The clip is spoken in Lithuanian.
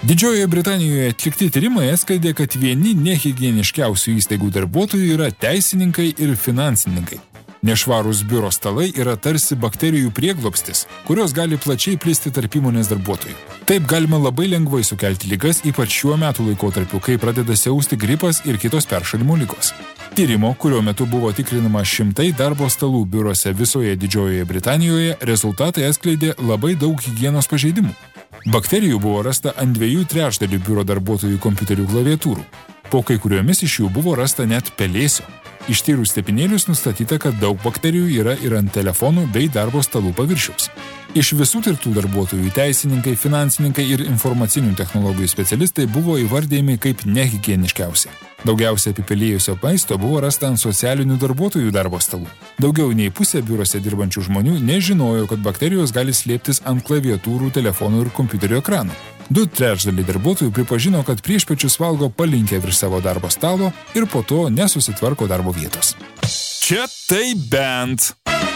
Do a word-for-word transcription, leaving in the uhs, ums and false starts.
Didžiojoje Britanijoje atlikti tyrimai atskleidė, kad vieni nehigieniškiausių įstaigų darbuotojų yra teisininkai ir finansininkai. Nešvarūs biuro stalai yra tarsi bakterijų prieglobstis, kurios gali plačiai plisti tarp įmonės darbuotojų. Taip galima labai lengvai sukelti ligas, ypač šiuo metų laikotarpiu, kai pradeda siausti gripas ir kitos peršalimo ligos. Tyrimo, kurio metu buvo tikrinama šimtai darbo stalų biurose visoje Didžiojoje Britanijoje, rezultatai atskleidė labai daug higienos pažeidimų. Bakterijų buvo rasta ant dviejų trečdalių biuro darbuotojų kompiuterių klaviatūrų. Po kai kuriomis iš jų buvo rasta net pelėsio. Ištyrus tepinėlius nustatyta, kad daug bakterijų yra ir ant telefonų bei darbo stalų paviršiaus. Iš visų tirtų darbuotojų teisininkai, finansininkai ir informacinių technologijų specialistai buvo įvardėjami kaip nehigieniškiausi. Daugiausia apipelėjusio maisto buvo rasta ant socialinių darbuotojų darbo stalų. Daugiau nei pusė biurose dirbančių žmonių nežinojo, kad bakterijos gali slėptis ant klaviatūrų, telefonų ir kompiuterio ekranų. Du trečdaliai darbuotojų pripažino, kad priešpiečius valgo palinkę virš savo darbo stalo ir po to nesusitvarko darbo vietos. Čia tai bent.